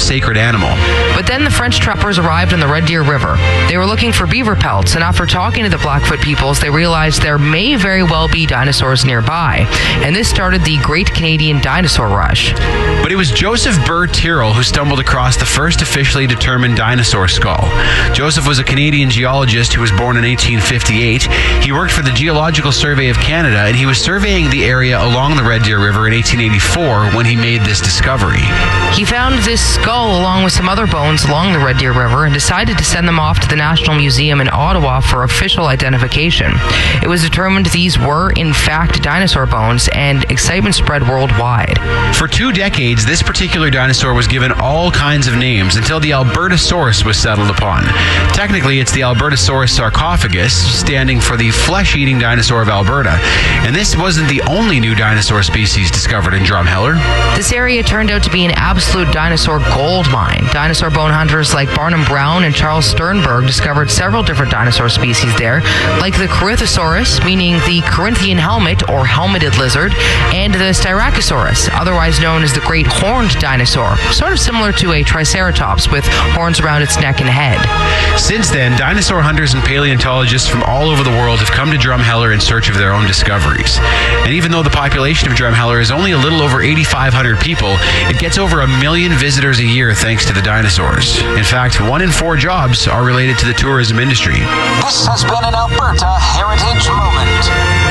sacred animal. But then the French trappers arrived on the Red Deer River. They were looking for beaver pelts, and after talking to the Blackfoot peoples, they realized there may very well be dinosaurs nearby. And this started the Great Canadian Dinosaur Rush. But it was Joseph Burr Tyrrell who stumbled across the first officially determined dinosaur skull. Joseph was a Canadian geologist who was born in 1858. He worked for the Geological Survey of Canada, and he was surveying the area along the Red Deer River in 1884 when he made this discovery. He found this skull along with some other bones along the Red Deer River and decided to send them off to the National Museum in Ottawa for official identification. It was determined these were, in fact, dinosaur bones, and excitement spread worldwide. For 2 decades, this particular dinosaur was given all kinds of names until the Albertosaurus was settled upon. Technically, it's the Albertosaurus sarcophagus, standing for the flesh-eating dinosaur of Alberta. And this wasn't the only new dinosaur species discovered in Drumheller. This area turned out to be an absolute dinosaur gold mine. Dinosaur bone hunters like Barnum Brown and Charles Sternberg discovered several different dinosaur species there, like the Corythosaurus, meaning the Corinthian helmet or helmeted lizard, and the Styracosaurus, otherwise known as the great horned dinosaur, sort of similar to a Triceratops with horns around its neck and head. Since then, dinosaur hunters and paleontologists from all over the world have come to Drumheller in search of their own discoveries. And even though the population of Drumheller is only a little over 8,500 people, it gets over 1 million visitors a year thanks to the dinosaurs. In fact, 1 in 4 jobs are related to the tourism industry. This has been an Alberta Heritage Moment.